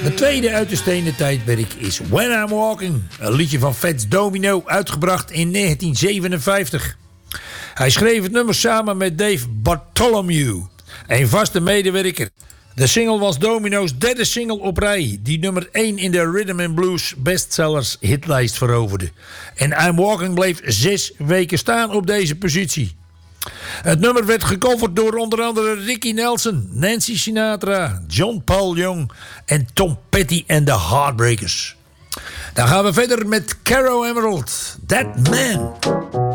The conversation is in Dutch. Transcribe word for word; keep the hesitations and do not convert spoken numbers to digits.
Het tweede uit de stenen tijdperk is When I'm Walking. Een liedje van Fats Domino, uitgebracht in negentien zevenenvijftig. Hij schreef het nummer samen met Dave Bartholomew, een vaste medewerker. De single was Domino's derde single op rij, die nummer één in de Rhythm and Blues bestsellers hitlijst veroverde. En I'm Walking bleef zes weken staan op deze positie. Het nummer werd gecoverd door onder andere Ricky Nelson, Nancy Sinatra, John Paul Young en Tom Petty en de Heartbreakers. Dan gaan we verder met Caro Emerald, That Man.